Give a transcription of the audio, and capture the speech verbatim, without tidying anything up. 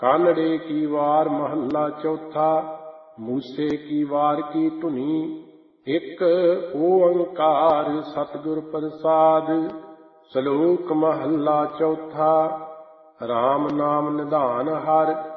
ਕਾਨੜੇ ਕੀ ਵਾਰ ਮਹੱਲਾ ਚੌਥਾ। ਮੂਸੇ ਕੀ ਵਾਰ ਕੀ ਧੁਨੀ। ਇੱਕ ਓੰਕਾਰ ਸਤਿਗੁਰ ਪ੍ਰਸਾਦ। ਸ਼ਲੋਕ ਮਹੱਲਾ ਚੌਥਾ। ਰਾਮ ਨਾਮ ਨਿਧਾਨ ਹਰਿ